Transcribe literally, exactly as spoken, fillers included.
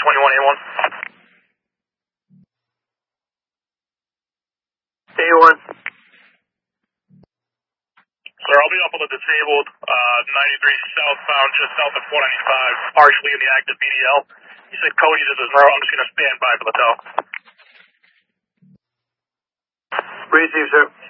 twenty-one A one. A one. Sir, I'll be up on the disabled, uh, ninety-three southbound, just south of four ninety-five, partially in the active B D L. He said Cody's is his route. I'm just going to stand by for the tow. Receive, sir.